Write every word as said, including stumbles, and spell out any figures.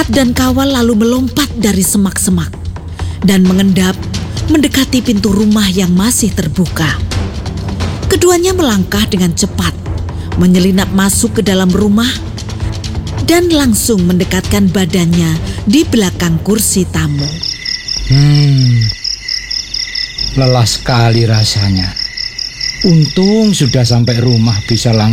Rangkat dan Kawal lalu melompat dari semak-semak dan mengendap mendekati pintu rumah yang masih terbuka. Keduanya melangkah dengan cepat, menyelinap masuk ke dalam rumah dan langsung mendekatkan badannya di belakang kursi tamu. Hmm, lelah sekali rasanya. Untung sudah sampai rumah bisa langsung